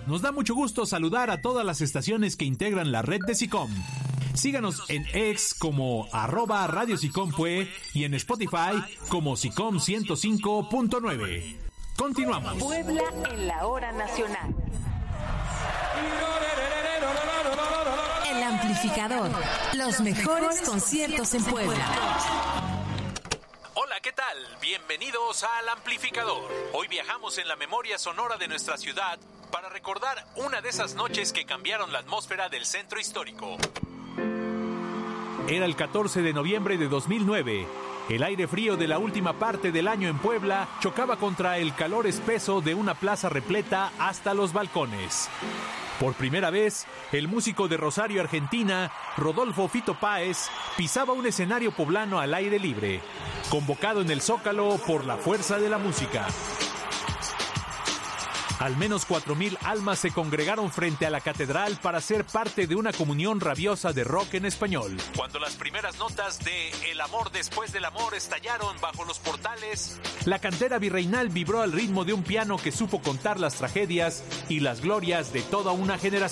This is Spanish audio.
Nos da mucho gusto saludar a todas las estaciones que integran la red de SICOM. Síganos en X como @Radio SICOM-Pue y en Spotify como SICOM 105.9. Continuamos. Puebla en la hora nacional. El amplificador. Los mejores conciertos en Puebla. Hola, ¿qué tal? Bienvenidos al Amplificador. Hoy viajamos en la memoria sonora de nuestra ciudad para recordar una de esas noches que cambiaron la atmósfera del centro histórico. Era el 14 de noviembre de 2009. El aire frío de la última parte del año en Puebla chocaba contra el calor espeso de una plaza repleta hasta los balcones. Por primera vez, el músico de Rosario, Argentina, Rodolfo Fito Páez, pisaba un escenario poblano al aire libre, convocado en el Zócalo por la fuerza de la música. Al menos 4,000 almas se congregaron frente a la catedral para ser parte de una comunión rabiosa de rock en español. Cuando las primeras notas de El amor después del amor estallaron bajo los portales, la cantera virreinal vibró al ritmo de un piano que supo contar las tragedias y las glorias de toda una generación.